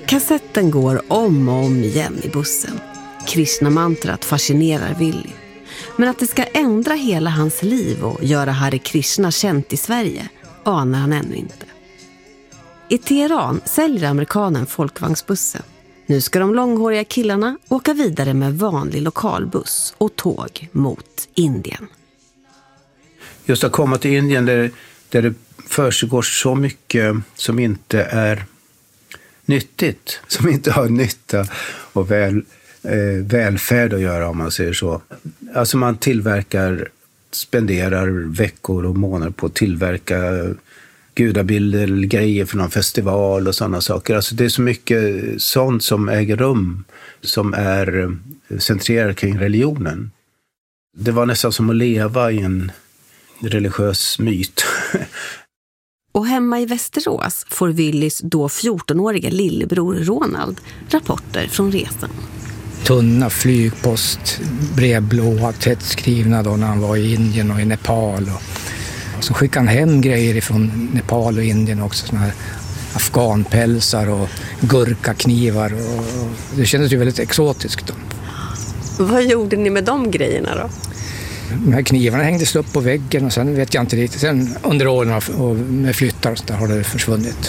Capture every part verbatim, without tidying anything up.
Kassetten går om och om igen i bussen. Krishna-mantrat fascinerar Willy. Men att det ska ändra hela hans liv och göra Hare Krishna känt i Sverige anar han ännu inte. I Teheran säljer amerikanen folkvagnsbussen. Nu ska de långhåriga killarna åka vidare med vanlig lokalbuss och tåg mot Indien. Just att komma till Indien där, där det försiggår så mycket som inte är nyttigt, som inte har nytta och väl, eh, välfärd att göra, om man säger så. Alltså man tillverkar, spenderar veckor och månader på att tillverka gudabilder eller grejer för någon festival och sådana saker. Alltså det är så mycket sånt som äger rum som är centrerat kring religionen. Det var nästan som att leva i en religiös myt. Och hemma i Västerås får Willys då fjortonåriga lillebror Ronald rapporter från resan. Tunna flygpost, brevblåa, tätt skrivna då när han var i Indien och i Nepal. Och så skickade han hem grejer från Nepal och Indien också, såna här afghanpälsar och gurkaknivar. Och det kändes ju väldigt exotiskt då. Vad gjorde ni med de grejerna då? De här knivarna hängdes upp på väggen och sen vet jag inte riktigt. Sen under åren och med flyttar och så där har det försvunnit.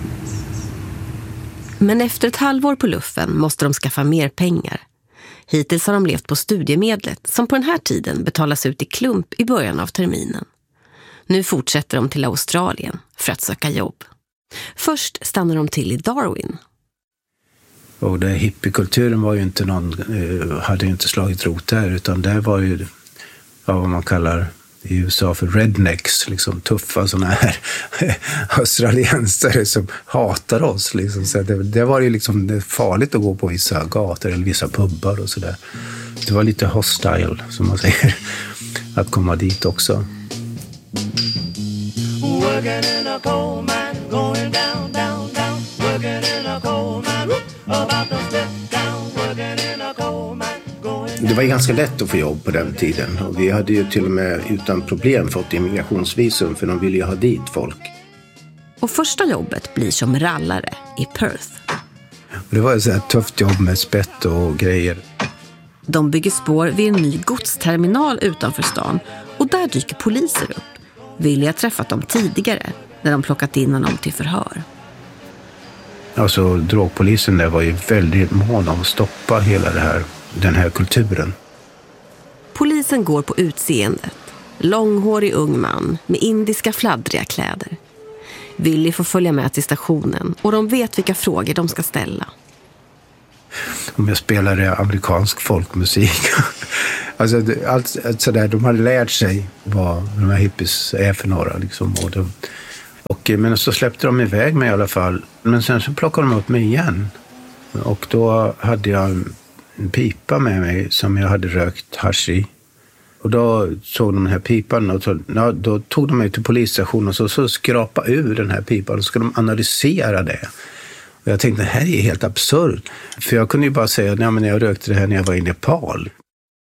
Men efter ett halvår på luffen måste de skaffa mer pengar. Hittills har de levt på studiemedlet som på den här tiden betalas ut i klump i början av terminen. Nu fortsätter de till Australien för att söka jobb. Först stannar de till i Darwin. Och det hippiekulturen var ju inte någon, hade ju inte slagit rot där, utan det var ju, ja, vad man kallar i U S A för rednecks, liksom tuffa såna här australiensare som hatar oss liksom. Så det, det var ju liksom farligt att gå på vissa gator eller vissa pubbar och sådär. Det var lite hostile, som man säger, att komma dit också. Working in a coal mine, going down, down, down. Working in a coal mine, about to step down. Working in a coal mine, going. Det var ganska lätt att få jobb på den tiden. Och vi hade ju till och med utan problem fått immigrationsvisum, för de ville ju ha dit folk. Och första jobbet blir som rallare i Perth. Och det var ett så här tufft jobb med spett och grejer. De bygger spår vid en ny godsterminal utanför stan. Och där dyker poliser upp. Willy har träffat dem tidigare när de plockat in honom till förhör. Alltså drogpolisen där var ju väldigt mån om att stoppa hela det här, den här kulturen. Polisen går på utseendet. Långhårig ung man med indiska fladdriga kläder. Willy får följa med till stationen och de vet vilka frågor de ska ställa. Om jag spelade amerikansk folkmusik. Alltså allt, allt sådär, de hade lärt sig vad de här hippies är för några liksom. Och de, och, men så släppte de iväg mig i alla fall. Men sen så plockade de upp mig igen. Och då hade jag en pipa med mig som jag hade rökt hasch i. Och då såg de den här pipan och så, ja, då tog de mig till polisstationen och så, så skrapa ur den här pipan och så ska de analysera det. Och jag tänkte, det här är helt absurd. För jag kunde ju bara säga, nej men jag rökte det här när jag var i Nepal.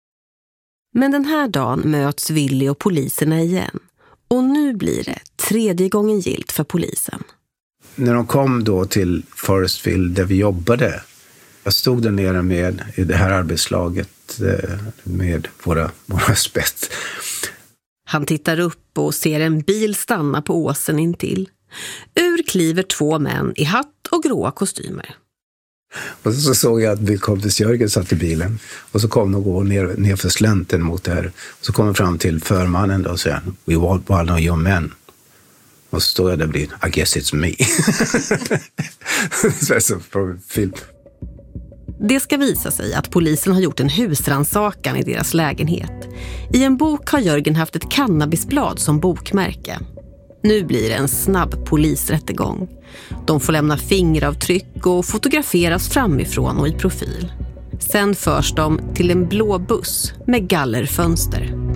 Men den här dagen möts Willy och poliserna igen. Och nu blir det tredje gången gilt för polisen. När de kom då till Forestville där vi jobbade, jag stod där nere med i det här arbetslaget med våra, våra spett. Han tittar upp och ser en bil stanna på åsen intill. Ur kliver två män i hatt och gråa kostymer. Och så såg jag att Bill Comptes Jörgen satt i bilen. Och så kom de gå ner, ner för slänten mot det här. Och så kom de fram till förmannen då och säger, we want one of your men. Och så stod jag där och blev, I guess it's me. Så är så på film. Det ska visa sig att polisen har gjort en husrannsakan i deras lägenhet. I en bok har Jörgen haft ett cannabisblad som bokmärke. Nu blir det en snabb polisrättegång. De får lämna fingeravtryck och fotograferas framifrån och i profil. Sen förs de till en blå buss med gallerfönster.